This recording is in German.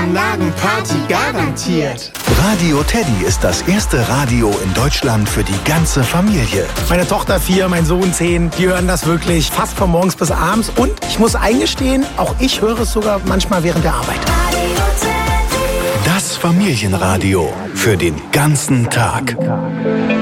Anlagenparty garantiert. Radio Teddy ist das erste Radio in Deutschland für die ganze Familie. Meine Tochter 4, mein Sohn 10, die hören das wirklich fast von morgens bis abends. Und ich muss eingestehen, auch ich höre es sogar manchmal während der Arbeit. Das Familienradio für den ganzen Tag.